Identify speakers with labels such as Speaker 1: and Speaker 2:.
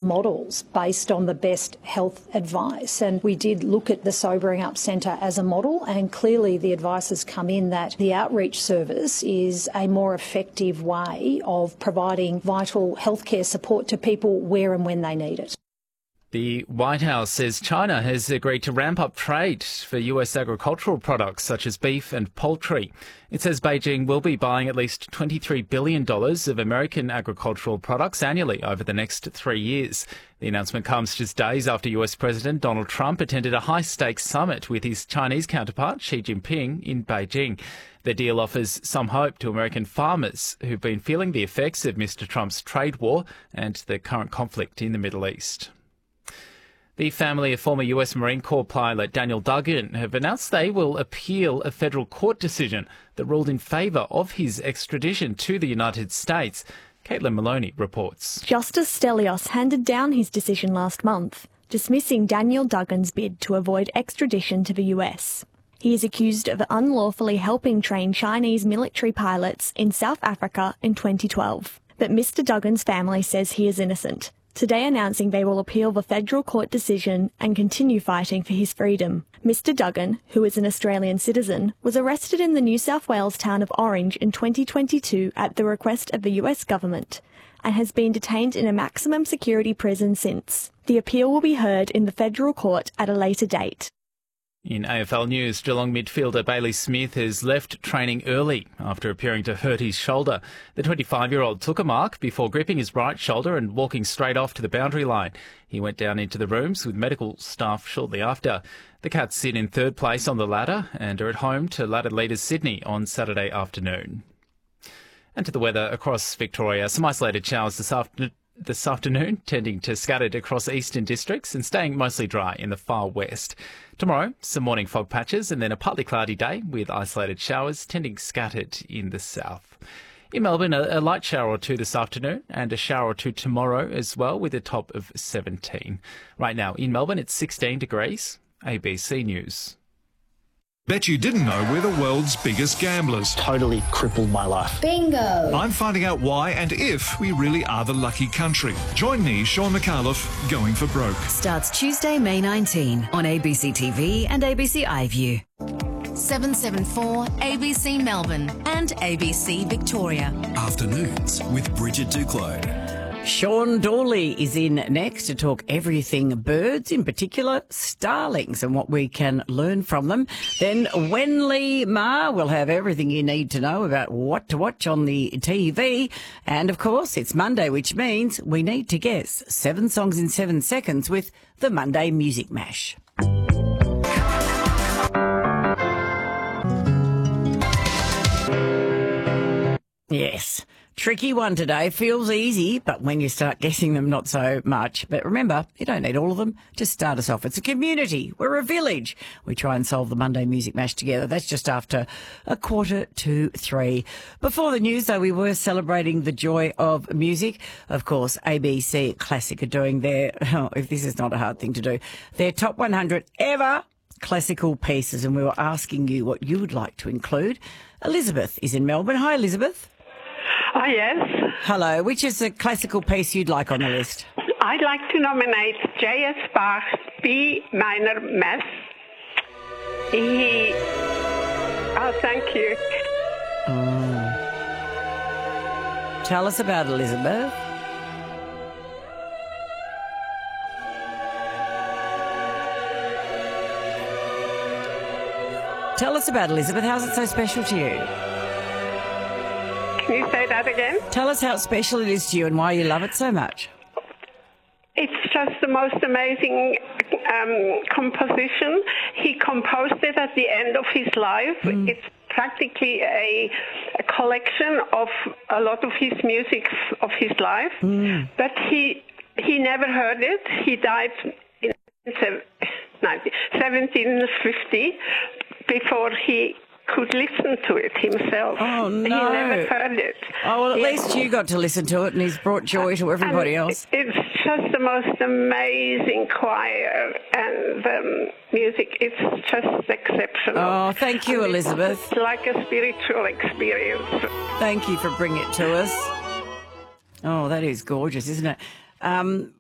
Speaker 1: models based on the best health advice. And we did look at the Sobering Up Centre as a model, and clearly the advice has come in that the outreach service is a more effective way of providing vital healthcare support to people where and when they need it.
Speaker 2: The White House says China has agreed to ramp up trade for US agricultural products such as beef and poultry. It says Beijing will be buying at least $23 billion of American agricultural products annually over the next 3 years. The announcement comes just days after US President Donald Trump attended a high-stakes summit with his Chinese counterpart Xi Jinping in Beijing. The deal offers some hope to American farmers who've been feeling the effects of Mr. Trump's trade war and the current conflict in the Middle East. The family of former US Marine Corps pilot Daniel Duggan have announced they will appeal a federal court decision that ruled in favour of his extradition to the United States. Caitlin Maloney reports.
Speaker 3: Justice Stelios handed down his decision last month, dismissing Daniel Duggan's bid to avoid extradition to the US. He is accused of unlawfully helping train Chinese military pilots in South Africa in 2012. But Mr. Duggan's family says he is innocent, today announcing they will appeal the federal court decision and continue fighting for his freedom. Mr. Duggan, who is an Australian citizen, was arrested in the New South Wales town of Orange in 2022 at the request of the US government and has been detained in a maximum security prison since. The appeal will be heard in the federal court at a later date.
Speaker 2: In AFL news, Geelong midfielder Bailey Smith has left training early after appearing to hurt his shoulder. The 25-year-old took a mark before gripping his right shoulder and walking straight off to the boundary line. He went down into the rooms with medical staff shortly after. The Cats sit in third place on the ladder and are at home to ladder leaders Sydney on Saturday afternoon. And to the weather across Victoria, some isolated showers this afternoon, tending to scattered across eastern districts and staying mostly dry in the far west. Tomorrow, some morning fog patches and then a partly cloudy day with isolated showers tending scattered in the south. In Melbourne, a light shower or two this afternoon and a shower or two tomorrow as well with a top of 17. Right now in Melbourne, it's 16 degrees. ABC News.
Speaker 4: Bet you didn't know we're the world's biggest gamblers.
Speaker 5: Totally crippled my life.
Speaker 6: Bingo!
Speaker 4: I'm finding out why and if we really are the lucky country. Join me, Sean McAuliffe, Going for Broke.
Speaker 6: Starts Tuesday, May 19 on ABC TV and ABC iView. 774 ABC Melbourne and ABC Victoria.
Speaker 7: Afternoons with Bridget Duclos.
Speaker 8: Sean Dawley is in next to talk everything birds, in particular starlings, and what we can learn from them. Then Wenley Ma will have everything you need to know about what to watch on the TV. And, of course, it's Monday, which means we need to guess 7 songs in 7 seconds with the Monday Music Mash. Yes. Tricky one today. Feels easy, but when you start guessing them, not so much. But remember, you don't need all of them. Just start us off. It's a community. We're a village. We try and solve the Monday Music Mash together. That's just after 2:45. Before the news, though, we were celebrating the joy of music. Of course, ABC Classic are doing their, if this is not a hard thing to do, their top 100 ever classical pieces. And we were asking you what you would like to include. Elizabeth is in Melbourne. Hi, Elizabeth.
Speaker 9: Oh, yes.
Speaker 8: Hello. Which is the classical piece you'd like on the list?
Speaker 9: I'd like to nominate J.S. Bach's B minor Mass. Oh, thank you.
Speaker 8: Tell us about Elizabeth. Tell us about Elizabeth. How's it so special to you?
Speaker 9: Can you say that again?
Speaker 8: Tell us how special it is to you and why you love it so much.
Speaker 9: It's just the most amazing composition. He composed it at the end of his life. It's practically a collection of a lot of his music of his life. But he never heard it. He died in 1750 before he could listen to it himself.
Speaker 8: Oh, no.
Speaker 9: He never heard it.
Speaker 8: Oh, well, at least you got to listen to it and he's brought joy to everybody else.
Speaker 9: It's just the most amazing choir and music. It's just exceptional.
Speaker 8: Oh, thank you, Elizabeth.
Speaker 9: It's like a spiritual experience.
Speaker 8: Thank you for bringing it to us. Oh, that is gorgeous, isn't it?